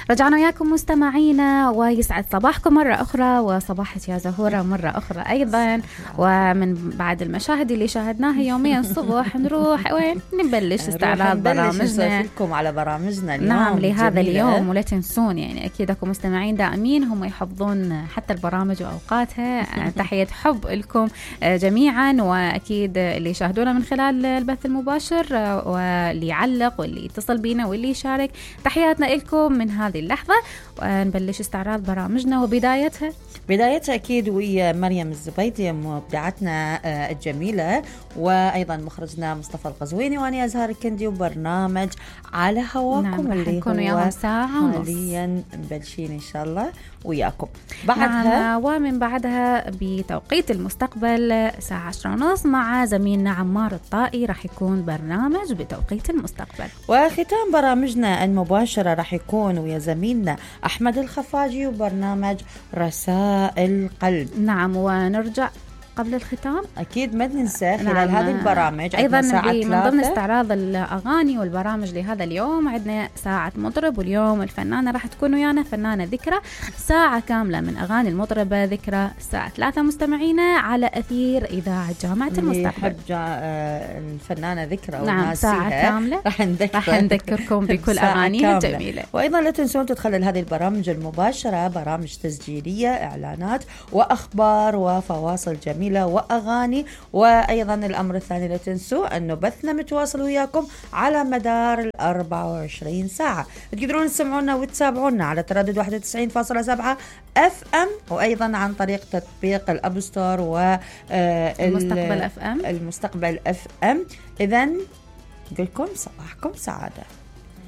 رجعنا وياكم مستمعينا، ويسعد صباحكم مرة أخرى وصباحك يا زهورة مرة أخرى أيضا. ومن بعد المشاهد اللي شاهدناها يوميا الصبح نروح وين نبلش استعراض برامجنا لكم على برامجنا اليوم. نعم لهذا اليوم، ولا تنسون يعني أكيد أكم مستمعين دائمين هم يحفظون حتى البرامج وأوقاتها. تحية حب لكم جميعا، وأكيد اللي يشاهدونا من خلال البث المباشر واللي يعلق واللي يتصل بينا واللي يشارك، تحياتنا لكم من هذه اللحظة. ونبلش استعراض برامجنا، وبدايتها أكيد ويا مريم الزبيدي مبدعتنا الجميلة، وأيضا مخرجنا مصطفى القزويني، وأنا أزهار الكندي، وبرنامج على هواكم. نعم اللي حنكون وياهم ساعة ونص حاليا مبلشين إن شاء الله وياكم. بعدها نعم، ومن بعدها بتوقيت المستقبل ساعة 10:30 مع زميلنا عمار الطائي راح يكون برنامج بتوقيت المستقبل. وختام برامجنا المباشرة راح يكون ويا زميلنا أحمد الخفاجي وبرنامج رسائل قلب. نعم، ونرجع قبل الختام أكيد ما ننسى خلال هذه البرامج أيضا من ضمن استعراض الأغاني والبرامج لهذا اليوم عندنا ساعة مطرب، واليوم الفنانة راح تكون ويانا فنانة ذكرى، ساعة كاملة من أغاني المطربة ذكرى الساعة 3 مستمعينا على أثير إذاعة جامعة المستقبل. يحب الفنانة ذكرى نعم ساعة كاملة راح نذكركم بكل أغانيها الجميلة. وأيضا لا تنسون تدخلوا هذه البرامج المباشرة برامج تسجيلية، إعلانات وأخبار وفواصل جميلة وأغاني. وأيضا الأمر الثاني لا تنسوا أنه بثنا متواصل وياكم على مدار 24 ساعة. تقدرون تسمعونا وتتابعونا على تردد 91.7 FM، وأيضا عن طريق تطبيق الأب ستور والمستقبل FM. المستقبل FM. إذن نقولكم صباحكم سعادة.